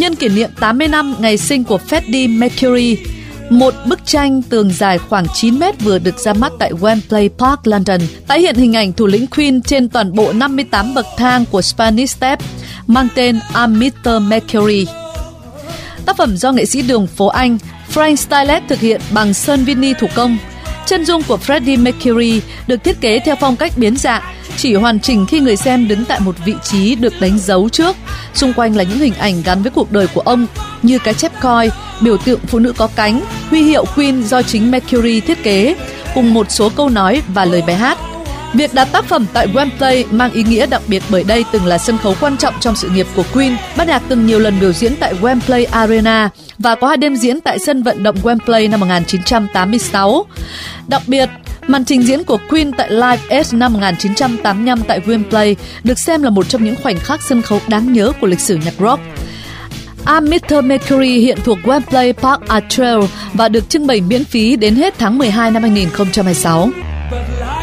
nhân kỷ niệm 80 năm ngày sinh của Freddie Mercury. Một bức tranh tường dài khoảng 9 mét vừa được ra mắt tại Wembley Park, London, tái hiện hình ảnh thủ lĩnh Queen trên toàn bộ 58 bậc thang của Spanish Steps, mang tên Mr. Mercury. Tác phẩm do nghệ sĩ đường phố Anh Frank Stylet thực hiện bằng sơn vini thủ công. Chân dung của Freddie Mercury được thiết kế theo phong cách biến dạng, chỉ hoàn chỉnh khi người xem đứng tại một vị trí được đánh dấu trước. Xung quanh là những hình ảnh gắn với cuộc đời của ông như cái chép coi, biểu tượng phụ nữ có cánh, huy hiệu Queen do chính Mercury thiết kế, cùng một số câu nói và lời bài hát. Việc đặt tác phẩm tại Wembley mang ý nghĩa đặc biệt bởi đây từng là sân khấu quan trọng trong sự nghiệp của Queen. Ban nhạc từng nhiều lần biểu diễn tại Wembley Arena và có 2 đêm diễn tại sân vận động Wembley năm 1986. Đặc biệt, màn trình diễn của Queen tại Live Aid năm 1985 tại Wembley được xem là một trong những khoảnh khắc sân khấu đáng nhớ của lịch sử nhạc rock. Mr. Mercury hiện thuộc Wembley Park Art Trail và được trưng bày miễn phí đến hết tháng 12 năm 2026.